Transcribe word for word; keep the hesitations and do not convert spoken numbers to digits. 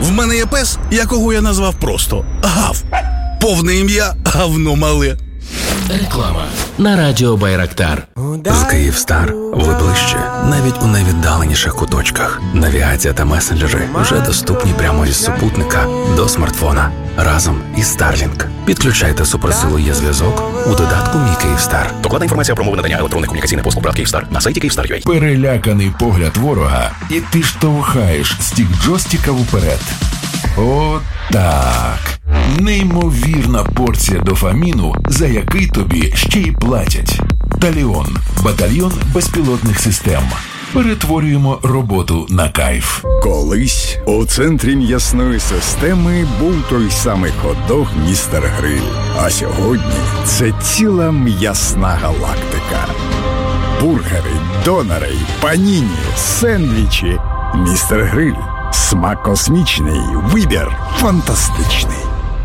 В мене є пес, якого я назвав просто Гав. Повне ім'я Гавно Мале. Реклама на радіо Байрактар. З Київстар ви ближче, навіть у найвіддаленіших куточках. Навігація та месенджери вже доступні прямо із супутника до смартфона. Разом із Starlink. Підключайте суперсилу є зв'язок у додатку «Мій Київстар». Докладна інформація про умови надання електронних комунікаційних послуг ПРАТ Київстар на сайті Київстар крапка ю а. Переляканий погляд ворога, і ти штовхаєш стік джойстика вперед. О, так. Неймовірна порція дофаміну, за який тобі ще й платять. Таліон. Батальйон безпілотних систем. Перетворюємо роботу на кайф. Колись у центрі м'ясної системи був той самий хот-дог «Містер Гриль». А сьогодні це ціла м'ясна галактика. Бургери, донори, паніні, сендвічі. «Містер Гриль». Смак космічний, вибір фантастичний.